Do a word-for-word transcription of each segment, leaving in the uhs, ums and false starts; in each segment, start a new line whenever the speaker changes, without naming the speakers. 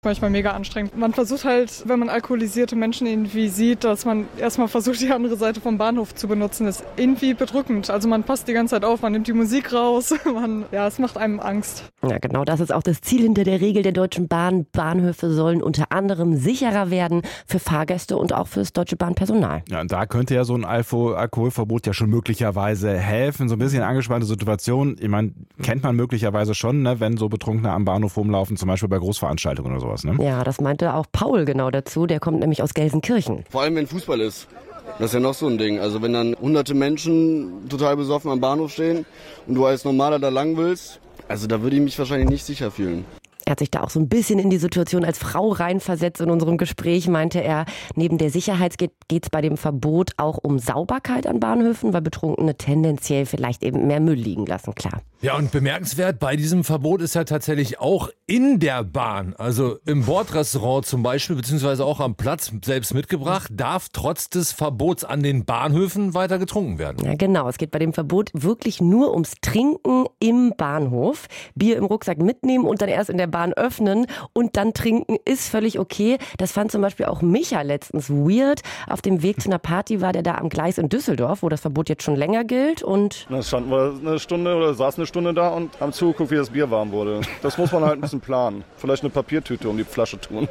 Manchmal mega anstrengend. Man versucht halt, wenn man alkoholisierte Menschen irgendwie sieht, dass man erstmal versucht, die andere Seite vom Bahnhof zu benutzen. Das ist irgendwie bedrückend. Also man passt die ganze Zeit auf, man nimmt die Musik raus. Man, ja, es macht einem Angst.
Ja, genau, das ist auch das Ziel hinter der Regel der Deutschen Bahn. Bahnhöfe sollen unter anderem sicherer werden für Fahrgäste und auch fürs Deutsche Bahnpersonal.
Ja, und da könnte ja so ein Alko- Alkoholverbot ja schon möglicherweise helfen. So ein bisschen angespannte Situation. Ich meine, kennt man möglicherweise schon, ne, wenn so Betrunkene am Bahnhof rumlaufen, zum Beispiel bei Großveranstaltungen oder sowas. Ne?
Ja, das meinte auch Paul genau dazu. Der kommt nämlich aus Gelsenkirchen.
Vor allem, wenn Fußball ist. Das ist ja noch so ein Ding. Also wenn dann hunderte Menschen total besoffen am Bahnhof stehen und du als Normaler da lang willst, also da würde ich mich wahrscheinlich nicht sicher fühlen.
Er hat sich da auch so ein bisschen in die Situation als Frau reinversetzt. In unserem Gespräch meinte er, neben der Sicherheit geht es bei dem Verbot auch um Sauberkeit an Bahnhöfen, weil Betrunkene tendenziell vielleicht eben mehr Müll liegen lassen, klar.
Ja, und bemerkenswert bei diesem Verbot ist ja tatsächlich auch in der Bahn, also im Bordrestaurant zum Beispiel, beziehungsweise auch am Platz selbst mitgebracht, darf trotz des Verbots an den Bahnhöfen weiter getrunken werden.
Ja, genau. Es geht bei dem Verbot wirklich nur ums Trinken im Bahnhof. Bier im Rucksack mitnehmen und dann erst in der Bahn öffnen und dann trinken ist völlig okay. Das fand zum Beispiel auch Micha letztens weird. Auf dem Weg zu einer Party war der da am Gleis in Düsseldorf, wo das Verbot jetzt schon länger gilt. Und
da standen wir eine Stunde oder saßen eine Stunde da und haben zugeguckt, wie das Bier warm wurde. Das muss man halt ein bisschen planen. Vielleicht eine Papiertüte um die Flasche tun.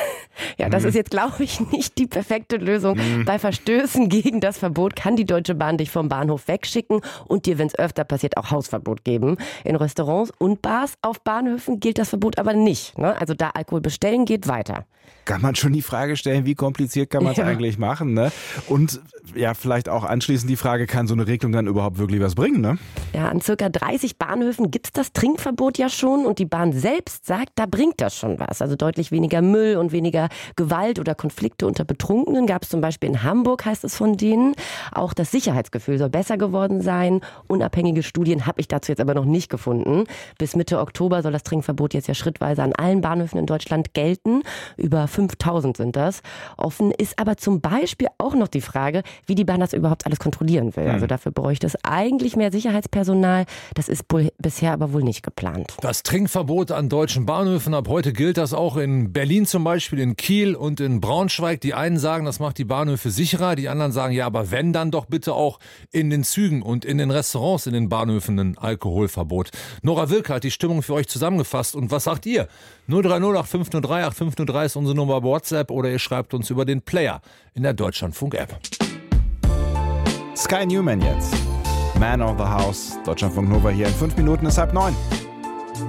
Ja, das ist jetzt, glaube ich, nicht die perfekte Lösung. Mhm. Bei Verstößen gegen das Verbot kann die Deutsche Bahn dich vom Bahnhof wegschicken und dir, wenn es öfter passiert, auch Hausverbot geben. In Restaurants und Bars auf Bahnhöfen gilt das Verbot aber nicht. Ne? Also da Alkohol bestellen geht weiter.
Kann man schon die Frage stellen, wie kompliziert kann man es ja. eigentlich machen, ne? Und ja, vielleicht auch anschließend die Frage, kann so eine Regelung dann überhaupt wirklich was bringen, ne?
Ja, an circa dreißig Bahnhöfen gibt es das Trinkverbot ja schon und die Bahn selbst sagt, da bringt das schon was. Also deutlich weniger Müll und weniger Gewalt oder Konflikte unter Betrunkenen gab es zum Beispiel in Hamburg, heißt es von denen. Auch das Sicherheitsgefühl soll besser geworden sein. Unabhängige Studien habe ich dazu jetzt aber noch nicht gefunden. Bis Mitte Oktober soll das Trinkverbot jetzt ja schrittweise an allen Bahnhöfen in Deutschland gelten. Über fünftausend sind das. Offen ist aber zum Beispiel auch noch die Frage, wie die Bahn das überhaupt alles kontrollieren will. Hm. Also dafür bräuchte es eigentlich mehr Sicherheitspersonal. Das ist wohl, bisher aber wohl nicht geplant.
Das Trinkverbot an deutschen Bahnhöfen, ab heute gilt das auch in Berlin zum Beispiel, in Kiel und in Braunschweig. Die einen sagen, das macht die Bahnhöfe sicherer. Die anderen sagen, ja, aber wenn, dann doch bitte auch in den Zügen und in den Restaurants in den Bahnhöfen ein Alkoholverbot. Nora Wilke hat die Stimmung für euch zusammengefasst. Und was sagt ihr? null drei null acht fünf null drei acht fünf null drei ist unsere Nummer bei WhatsApp oder ihr schreibt uns über den Player in der Deutschlandfunk-App.
Sky Newman jetzt. Man of the House. Deutschlandfunk Nova hier in fünf Minuten ist halb neun.